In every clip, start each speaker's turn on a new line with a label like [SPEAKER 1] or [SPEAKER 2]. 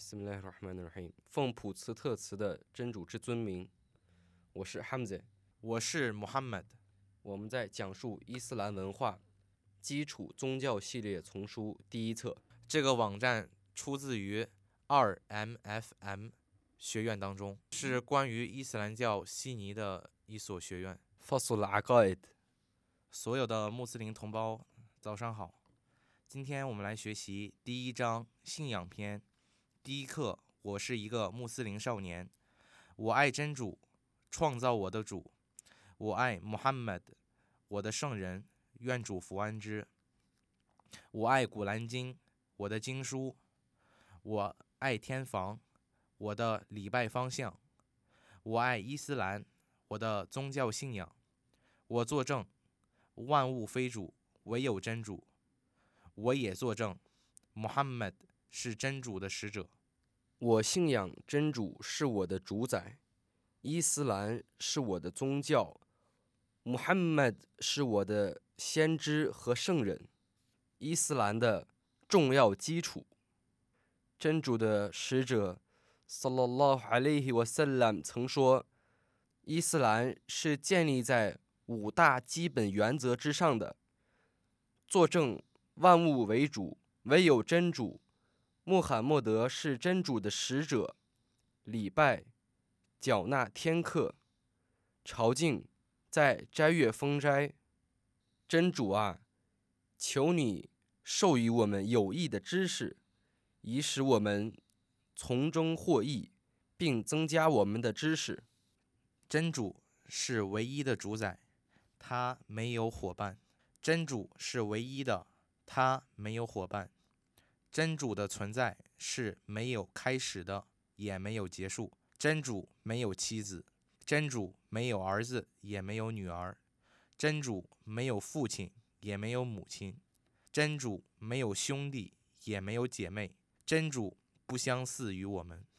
[SPEAKER 1] Bismillahirrahmanirrahim，奉普茨特词的真主之尊名，我是 Hamza，
[SPEAKER 2] 我是 Muhammad。
[SPEAKER 1] 我们在讲述伊斯兰文化基础宗教系列丛书第一册。
[SPEAKER 2] 这个网站出自于 2MFM 学院当中，是关于伊斯兰教悉尼的一所学院。
[SPEAKER 1] Fasl Aqaid，
[SPEAKER 2] 所有的穆斯林同胞，早上好。今天我们来学习第一章信仰篇。第一课，我是一个穆斯林少年，我爱真主，创造我的主，我爱 Muhammad， 我的圣人，愿主福安之。我爱古兰经，我的经书，我爱天房，我的礼拜方向，我爱伊斯兰，我的宗教信仰。我作证，万物非主，唯有真主。我也作证，Muhammad 是真主的使者。
[SPEAKER 1] 我信仰真主是我的主宰，伊斯兰是我的宗教， Muhammad 是我的先知和圣人，伊斯兰的重要基础。真主的使者 Sallallahu Alaihi Wasallam 曾说，伊斯兰是建立在5大基本原则之上的：作证万物为主，唯有真主，穆罕默德是真主的使者，礼拜，缴纳天课，朝觐，在斋月封斋。真主啊，求你授予我们有益的知识，以使我们从中获益，并增加我们的知识。
[SPEAKER 2] 真主是唯一的主宰，他没有伙伴。真主是唯一的，他没有伙伴。真主的存在是没有开始的，也没有结束。真主没有妻子，真主没有儿子，也没有女儿。真主没有父亲，也没有母亲。真主没有兄弟，也没有姐妹。真主不相似于我们。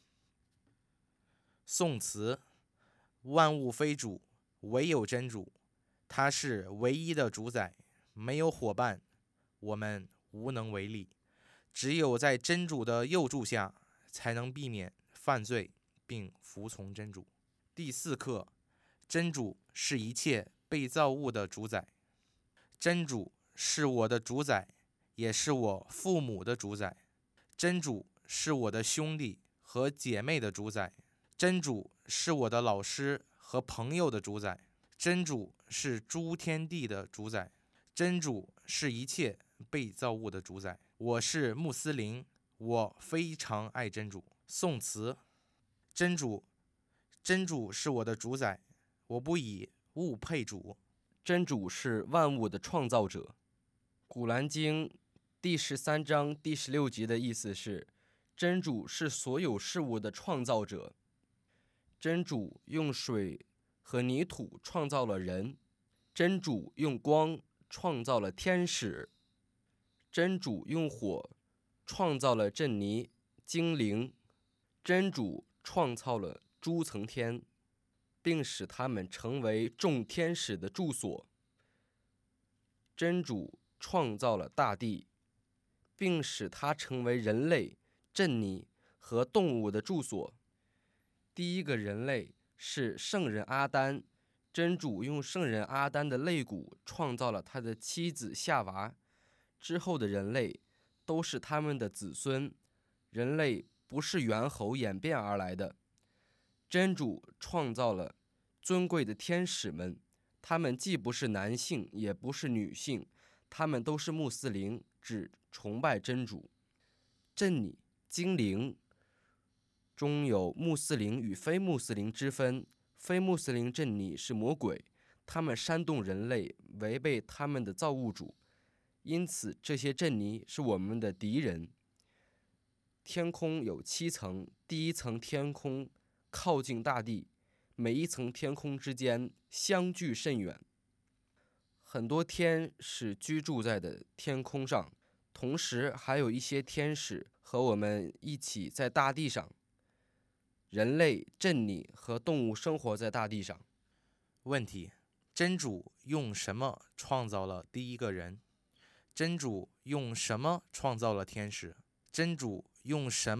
[SPEAKER 2] 宋词：万物非主，唯有真主。他是唯一的主宰，没有伙伴，我们无能为力。只有在真主的佑助下，才能避免犯罪并服从真主。第4课，真主是一切被造物的主宰。真主是我的主宰，也是我父母的主宰。真主是我的兄弟和姐妹的主宰。真主是我的老师和朋友的主宰。真主是诸天地的主宰。真主是一切被造物的主宰。我是穆斯林，我非常爱真主。宋词：真主是我的主宰，我不以物配主。
[SPEAKER 1] 真主是万物的创造者。古兰经第13章第16节的意思是，真主是所有事物的创造者。真主用水和泥土创造了人，真主用光创造了天使，真主用火创造了珍妮、精灵，真主创造了诸层天，并使他们成为众天使的住所。真主创造了大地，并使它成为人类、珍妮和动物的住所。第一个人类是圣人阿丹，真主用圣人阿丹的肋骨创造了他的妻子夏娃，之后的人类都是他们的子孙。人类不是猿猴演变而来的。真主创造了尊贵的天使们，他们既不是男性也不是女性，他们都是穆斯林，只崇拜真主。珍妮、精灵中有穆斯林与非穆斯林之分，非穆斯林珍妮是魔鬼，他们煽动人类违背他们的造物主，因此这些珍妮是我们的敌人。天空有7层，第1层天空靠近大地，每一层天空之间相距甚远。很多天使居住在的天空上，同时还有一些天使和我们一起在大地上。人类、珍妮和动物生活在大地上。
[SPEAKER 2] 问题：真主用什么创造了第一个人？真主用什么创造了天使？真主用什么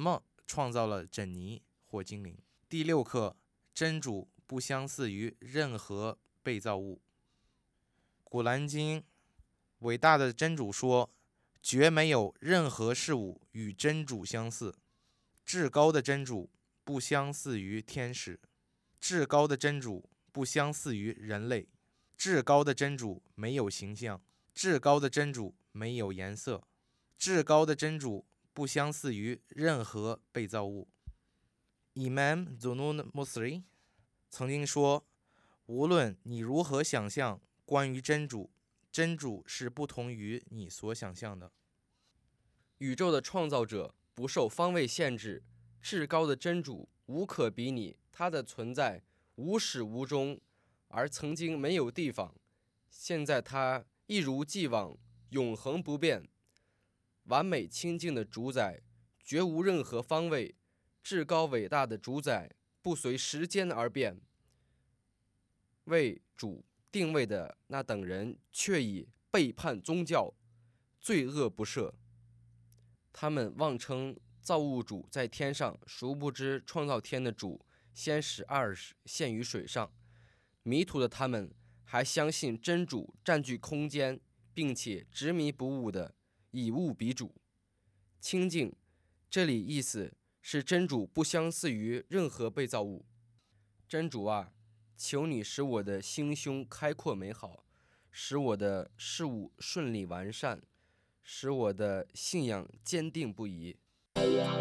[SPEAKER 2] 创造了珍妮或精灵。第6课，真主不相似于任何被造物。古兰经伟大的真主说，绝没有任何事物与真主相似。至高的真主不相似于天使，至高的真主不相似于人类，至高的真主没有形象，至高的真主没有颜色，至高的真主不相似于任何被造物。Imam Zunun Musri 曾经说，无论你如何想象关于真主，真主是不同于你所想象的。
[SPEAKER 1] 宇宙的创造者不受方位限制，至高的真主无可比拟，他的存在无始无终，而曾经没有地方，现在他一如既往，永恒不变，完美清净的主宰，绝无任何方位，至高伟大的主宰不随时间而变。为主定位的那等人却已背叛宗教，罪恶不赦。他们妄称造物主在天上，殊不知创造天的主先使阿尔陷于水上。迷途的他们还相信真主占据空间，并且执迷不悟的以物比主。清净这里意思是真主不相似于任何被造物。真主啊，求你使我的心胸开阔美好，使我的事物顺利完善，使我的信仰坚定不移。